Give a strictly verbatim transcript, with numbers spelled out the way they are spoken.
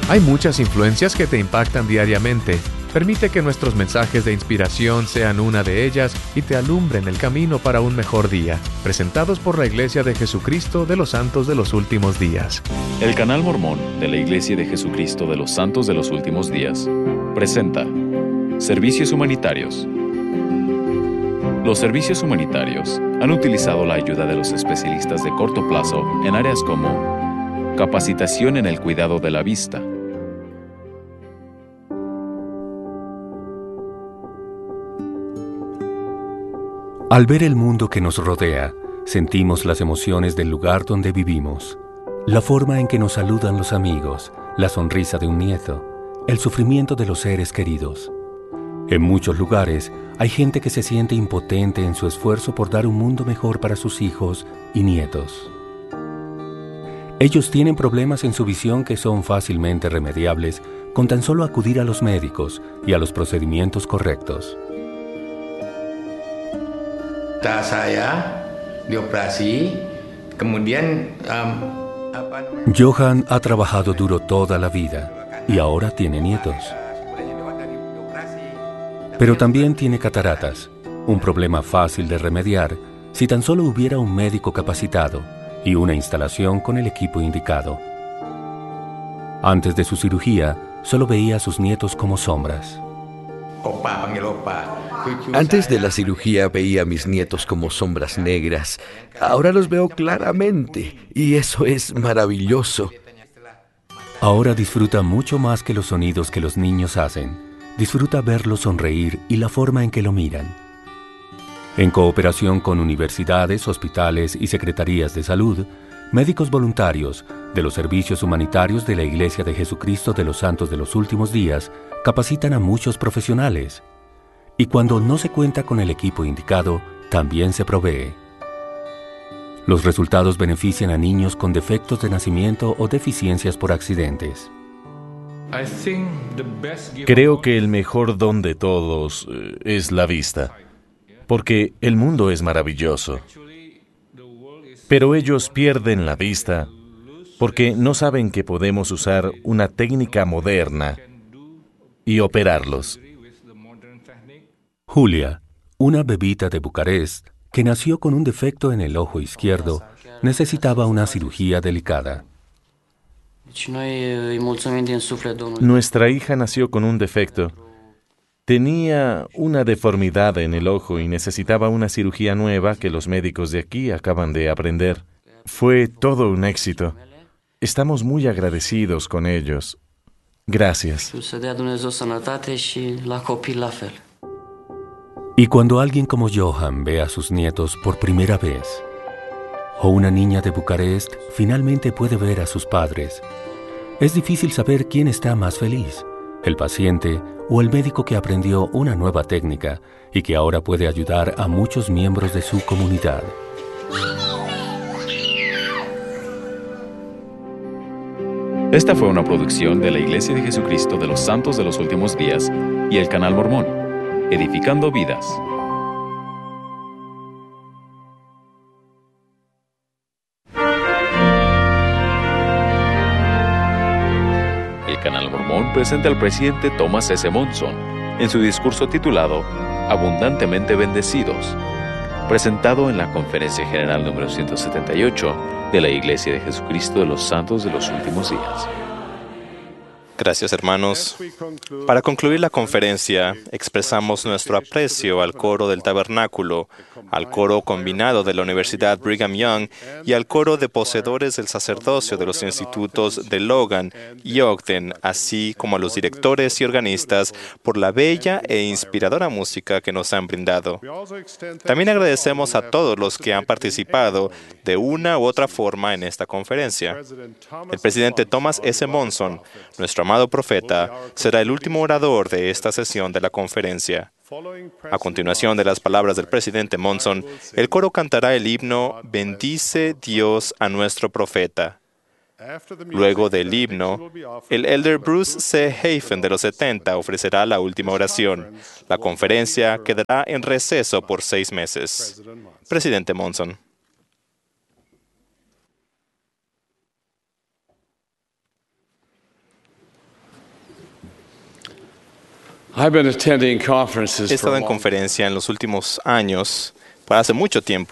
Hay muchas influencias que te impactan diariamente. Permite que nuestros mensajes de inspiración sean una de ellas y te alumbren el camino para un mejor día. Presentados por la Iglesia de Jesucristo de los Santos de los Últimos Días. El Canal Mormón de la Iglesia de Jesucristo de los Santos de los Últimos Días presenta Servicios Humanitarios. Los servicios humanitarios han utilizado la ayuda de los especialistas de corto plazo en áreas como capacitación en el cuidado de la vista, al ver el mundo que nos rodea, sentimos las emociones del lugar donde vivimos, la forma en que nos saludan los amigos, la sonrisa de un nieto, el sufrimiento de los seres queridos. En muchos lugares hay gente que se siente impotente en su esfuerzo por dar un mundo mejor para sus hijos y nietos. Ellos tienen problemas en su visión que son fácilmente remediables con tan solo acudir a los médicos y a los procedimientos correctos. Mata saya dioperasi, kemudian um, apa namanya? Johan ha trabajado duro toda la vida y ahora tiene nietos. Pero también tiene cataratas, un problema fácil de remediar si tan solo hubiera un médico capacitado y una instalación con el equipo indicado. Antes de su cirugía, solo veía a sus nietos como sombras. Opa, panggil opa. Antes de la cirugía veía a mis nietos como sombras negras. Ahora los veo claramente y eso es maravilloso. Ahora disfruta mucho más que los sonidos que los niños hacen. Disfruta verlos sonreír y la forma en que lo miran. En cooperación con universidades, hospitales y secretarías de salud, médicos voluntarios de los servicios humanitarios de la Iglesia de Jesucristo de los Santos de los Últimos Días capacitan a muchos profesionales. Y cuando no se cuenta con el equipo indicado, también se provee. Los resultados benefician a niños con defectos de nacimiento o deficiencias por accidentes. Creo que el mejor don de todos eh, es la vista, porque el mundo es maravilloso. Pero ellos pierden la vista porque no saben que podemos usar una técnica moderna y operarlos. Julia, una bebita de Bucarest que nació con un defecto en el ojo izquierdo, necesitaba una cirugía delicada. Nuestra hija nació con un defecto. Tenía una deformidad en el ojo y necesitaba una cirugía nueva que los médicos de aquí acaban de aprender. Fue todo un éxito. Estamos muy agradecidos con ellos. Gracias. Y cuando alguien como Johan ve a sus nietos por primera vez, o una niña de Bucarest finalmente puede ver a sus padres, es difícil saber quién está más feliz, el paciente o el médico que aprendió una nueva técnica y que ahora puede ayudar a muchos miembros de su comunidad. Esta fue una producción de la Iglesia de Jesucristo de los Santos de los Últimos Días y el Canal Mormón, edificando vidas. El Canal Mormón presenta al presidente Thomas S. Monson en su discurso titulado Abundantemente Bendecidos, presentado en la Conferencia General número ciento setenta y ocho de la Iglesia de Jesucristo de los Santos de los Últimos Días. Gracias, hermanos. Para concluir la conferencia, expresamos nuestro aprecio al coro del Tabernáculo, al coro combinado de la Universidad Brigham Young y al coro de poseedores del sacerdocio de los institutos de Logan y Ogden, así como a los directores y organistas por la bella e inspiradora música que nos han brindado. También agradecemos a todos los que han participado de una u otra forma en esta conferencia. El presidente Thomas S. Monson, nuestro amado profeta, será el último orador de esta sesión de la conferencia. A continuación de las palabras del presidente Monson, el coro cantará el himno Bendice Dios a nuestro profeta. Luego del himno, el elder Bruce C. Hafen de los setenta ofrecerá la última oración. La conferencia quedará en receso por seis meses. Presidente Monson. He estado en conferencia en los últimos años, para hace mucho tiempo.